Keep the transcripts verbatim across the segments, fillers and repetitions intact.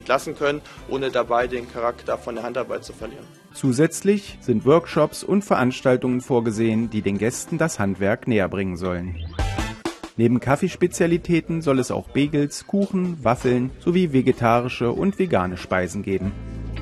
lassen können, ohne dabei den Charakter von der Handarbeit zu verlieren. Zusätzlich sind Workshops und Veranstaltungen vorgesehen, die den Gästen das Handwerk näher bringen sollen. Neben Kaffeespezialitäten soll es auch Bagels, Kuchen, Waffeln sowie vegetarische und vegane Speisen geben.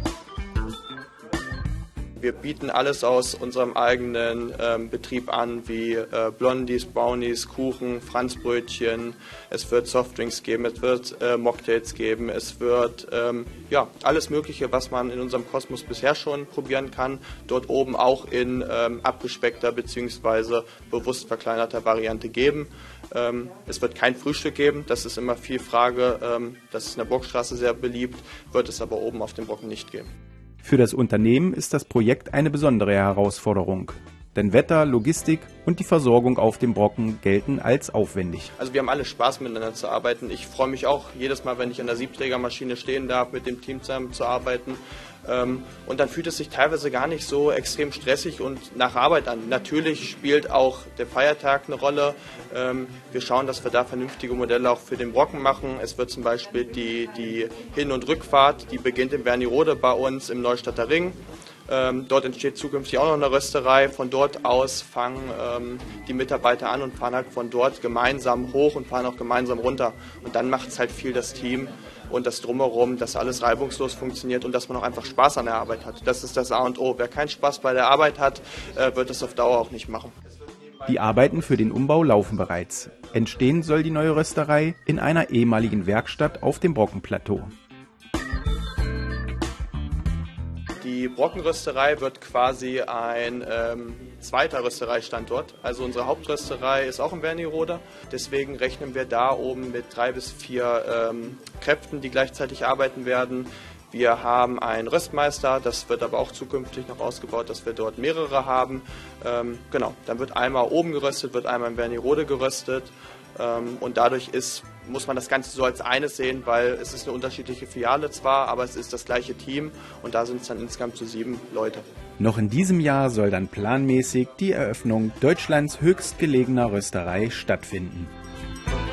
Wir bieten alles aus unserem eigenen ähm, Betrieb an, wie äh, Blondies, Brownies, Kuchen, Franzbrötchen. Es wird Softdrinks geben, es wird äh, Mocktails geben, es wird ähm, ja, alles Mögliche, was man in unserem Kosmos bisher schon probieren kann, dort oben auch in ähm, abgespeckter bzw. bewusst verkleinerter Variante geben. Ähm, es wird kein Frühstück geben, das ist immer viel Frage, ähm, das ist in der Burgstraße sehr beliebt, wird es aber oben auf dem Brocken nicht geben. Für das Unternehmen ist das Projekt eine besondere Herausforderung, denn Wetter, Logistik und die Versorgung auf dem Brocken gelten als aufwendig. Also wir haben alle Spaß miteinander zu arbeiten. Ich freue mich auch jedes Mal, wenn ich an der Siebträgermaschine stehen darf, mit dem Team zusammen zu arbeiten. Und dann fühlt es sich teilweise gar nicht so extrem stressig und nach Arbeit an. Natürlich spielt auch der Feiertag eine Rolle. Wir schauen, dass wir da vernünftige Modelle auch für den Brocken machen. Es wird zum Beispiel die, die Hin- und Rückfahrt, die beginnt in Wernigerode bei uns im Neustadter Ring. Ähm, dort entsteht zukünftig auch noch eine Rösterei. Von dort aus fangen ähm, die Mitarbeiter an und fahren halt von dort gemeinsam hoch und fahren auch gemeinsam runter. Und dann macht es halt viel das Team und das Drumherum, dass alles reibungslos funktioniert und dass man auch einfach Spaß an der Arbeit hat. Das ist das A und O. Wer keinen Spaß bei der Arbeit hat, äh, wird es auf Dauer auch nicht machen. Die Arbeiten für den Umbau laufen bereits. Entstehen soll die neue Rösterei in einer ehemaligen Werkstatt auf dem Brockenplateau. Die Brockenrösterei wird quasi ein ähm, zweiter Röstereistandort. Also unsere Hauptrösterei ist auch in Wernigerode. Deswegen rechnen wir da oben mit drei bis vier ähm, Kräften, die gleichzeitig arbeiten werden. Wir haben einen Röstmeister, das wird aber auch zukünftig noch ausgebaut, dass wir dort mehrere haben. Ähm, genau, dann wird einmal oben geröstet, wird einmal in Wernigerode geröstet. Ähm, und dadurch ist, muss man das Ganze so als eines sehen, weil es ist eine unterschiedliche Filiale zwar, aber es ist das gleiche Team und da sind es dann insgesamt so sieben Leute. Noch in diesem Jahr soll dann planmäßig die Eröffnung Deutschlands höchstgelegener Rösterei stattfinden.